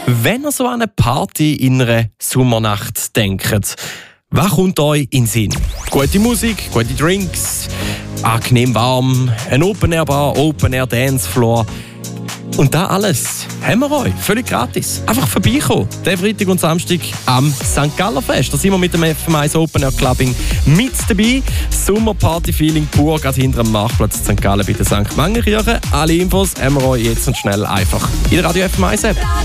Wenn ihr so an eine Party in einer Sommernacht denkt, was kommt euch in den Sinn? Gute Musik, gute Drinks, angenehm warm, ein Open-Air-Bar, Open-Air-Dancefloor. Und das alles haben wir euch völlig gratis. Einfach vorbeikommen. Den Freitag und Samstag am St. Galler Fest. Da sind wir mit dem FM1 Open Air Clubbing mit dabei. Sommerparty-Feeling pur, gerade hinter dem Marktplatz St. Gallen bei der St. Mangenkirche. Alle Infos haben wir euch jetzt und schnell einfach in der Radio FM1 App.